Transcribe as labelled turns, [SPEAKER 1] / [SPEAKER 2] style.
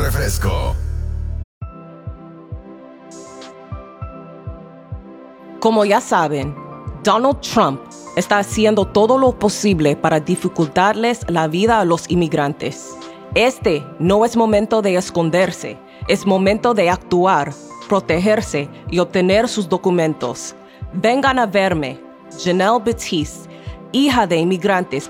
[SPEAKER 1] refresco.
[SPEAKER 2] Como ya saben, Donald Trump está haciendo todo lo posible para dificultarles la vida a los inmigrantes. Este no es momento de esconderse, es momento de actuar, protegerse y obtener sus documentos. Vengan a verme, Janelle Batiste, hija de inmigrantes